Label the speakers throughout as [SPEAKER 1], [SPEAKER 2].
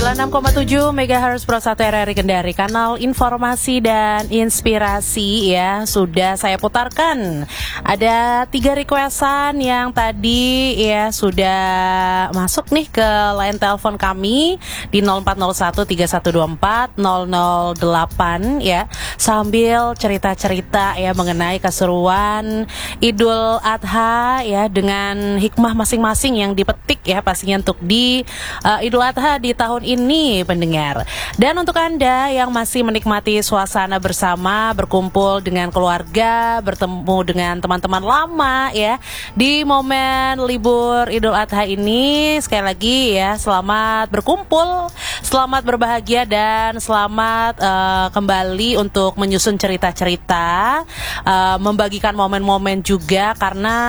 [SPEAKER 1] 96,7 MHz Pro 1 RRI Kendari, kanal informasi dan inspirasi ya. Sudah saya putarkan. Ada 3 requestan yang tadi ya sudah masuk nih ke line telepon kami di 0401 3124 008 ya. Sambil cerita-cerita ya mengenai keseruan Idul Adha ya, dengan hikmah masing-masing yang dipetik ya pastinya untuk di Idul Adha di tahun ini pendengar. Dan untuk Anda yang masih menikmati suasana bersama, berkumpul dengan keluarga, bertemu dengan teman-teman lama ya di momen libur Idul Adha ini, sekali lagi ya selamat berkumpul, selamat berbahagia, dan selamat kembali untuk menyusun cerita-cerita, membagikan momen-momen juga, karena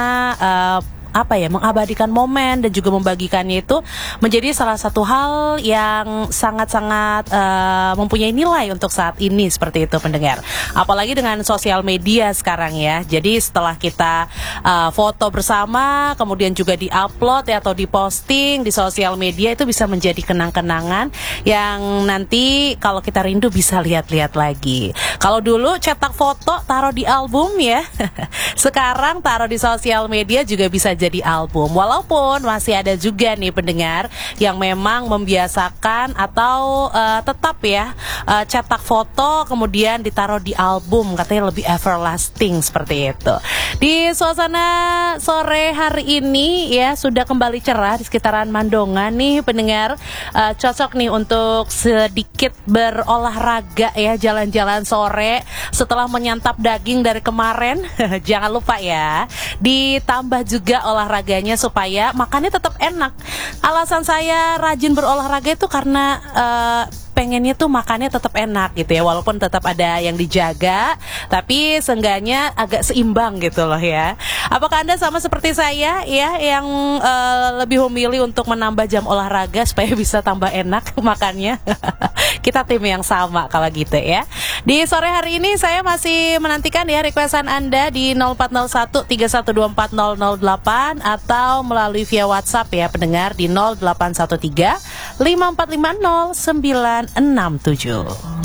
[SPEAKER 1] mengabadikan momen dan juga membagikannya itu menjadi salah satu hal yang sangat-sangat mempunyai nilai untuk saat ini, seperti itu pendengar. Apalagi dengan sosial media sekarang ya. Jadi setelah kita foto bersama, kemudian juga di-upload ya, atau diposting di sosial media, itu bisa menjadi kenang-kenangan yang nanti kalau kita rindu bisa lihat-lihat lagi. Kalau dulu cetak foto taruh di album ya, sekarang taruh di sosial media juga bisa jadi album. Walaupun masih ada juga nih pendengar yang memang membiasakan atau tetap ya cetak foto kemudian ditaruh di album, katanya lebih everlasting seperti itu. Di suasana sore hari ini ya sudah kembali cerah di sekitaran Mandongan nih pendengar. Cocok nih untuk sedikit berolahraga ya, jalan-jalan sore setelah menyantap daging dari kemarin. Jangan lupa ya, ditambah juga olahraganya supaya makannya tetap enak. Alasan saya rajin berolahraga itu karena pengennya tuh makannya tetap enak gitu ya, walaupun tetap ada yang dijaga, tapi seenggaknya agak seimbang gitu loh ya. Apakah Anda sama seperti saya ya, yang lebih memilih untuk menambah jam olahraga supaya bisa tambah enak makannya? Kita tim yang sama kalau gitu ya. Di sore hari ini saya masih menantikan ya requestan Anda di 0401 3124 008 atau melalui via WhatsApp ya pendengar di 0813 5450 967.